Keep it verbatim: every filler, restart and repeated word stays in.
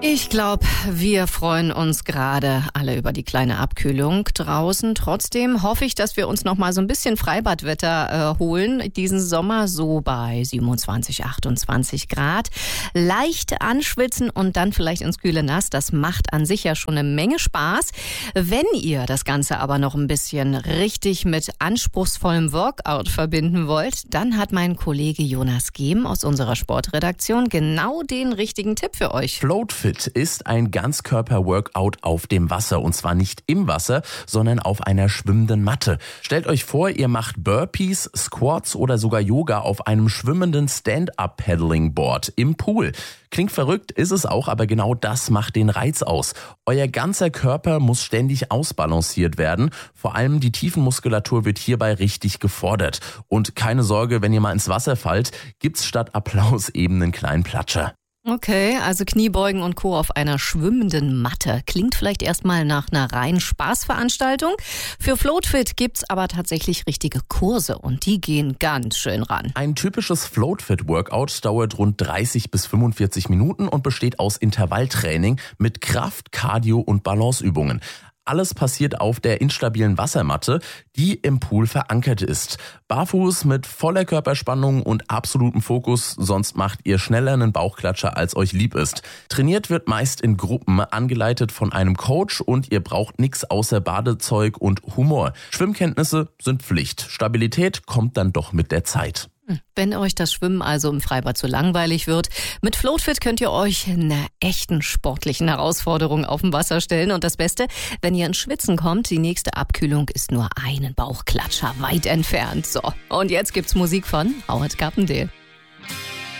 Ich glaube, wir freuen uns gerade alle über die kleine Abkühlung draußen. Trotzdem hoffe ich, dass wir uns noch mal so ein bisschen Freibadwetter äh, holen. Diesen Sommer so bei siebenundzwanzig, achtundzwanzig Grad. Leicht anschwitzen und dann vielleicht ins kühle Nass. Das macht an sich ja schon eine Menge Spaß. Wenn ihr das Ganze aber noch ein bisschen richtig mit anspruchsvollem Workout verbinden wollt, dann hat mein Kollege Jonas Gehm aus unserer Sportredaktion genau den richtigen Tipp für euch. Floatfit ist ein Ganzkörper-Workout auf dem Wasser. Und zwar nicht im Wasser, sondern auf einer schwimmenden Matte. Stellt euch vor, ihr macht Burpees, Squats oder sogar Yoga auf einem schwimmenden Stand-Up-Paddling-Board im Pool. Klingt verrückt, ist es auch, aber genau das macht den Reiz aus. Euer ganzer Körper muss ständig ausbalanciert werden. Vor allem die Tiefenmuskulatur wird hierbei richtig gefordert. Und keine Sorge, wenn ihr mal ins Wasser fallt, gibt's statt Applaus eben einen kleinen Platscher. Okay, also Kniebeugen und Co. auf einer schwimmenden Matte. Klingt vielleicht erstmal nach einer reinen Spaßveranstaltung. Für Floatfit gibt's aber tatsächlich richtige Kurse und die gehen ganz schön ran. Ein typisches Floatfit-Workout dauert rund dreißig bis fünfundvierzig Minuten und besteht aus Intervalltraining mit Kraft-, Cardio- und Balanceübungen. Alles passiert auf der instabilen Wassermatte, die im Pool verankert ist. Barfuß mit voller Körperspannung und absolutem Fokus, sonst macht ihr schneller einen Bauchklatscher, als euch lieb ist. Trainiert wird meist in Gruppen, angeleitet von einem Coach und ihr braucht nichts außer Badezeug und Humor. Schwimmkenntnisse sind Pflicht. Stabilität kommt dann doch mit der Zeit. Wenn euch das Schwimmen also im Freibad zu langweilig wird, mit Floatfit könnt ihr euch einer echten sportlichen Herausforderung auf dem Wasser stellen. Und das Beste, wenn ihr ins Schwitzen kommt, die nächste Abkühlung ist nur einen Bauchklatscher weit entfernt. So, und jetzt gibt's Musik von Howard Carpendale.